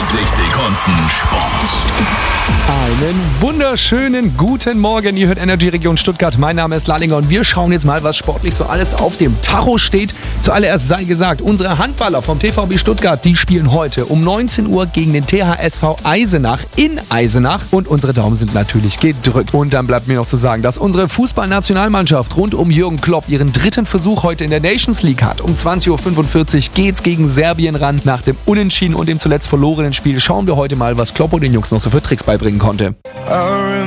60 Sekunden Sport. Einen wunderschönen guten Morgen. Ihr hört Energy Region Stuttgart. Mein Name ist Lallinger und wir schauen jetzt mal, was sportlich so alles auf dem Tacho steht. Zuallererst sei gesagt, unsere Handballer vom TVB Stuttgart, die spielen heute um 19 Uhr gegen den THSV Eisenach in Eisenach. Und unsere Daumen sind natürlich gedrückt. Und dann bleibt mir noch zu sagen, dass unsere Fußballnationalmannschaft rund um Jürgen Klopp ihren dritten Versuch heute in der Nations League hat. Um 20.45 Uhr geht's gegen Serbien ran. Nach dem Unentschieden und dem zuletzt verlorenen Spiel schauen wir heute mal, was Klopp und den Jungs noch so für Tricks beibringen konnte.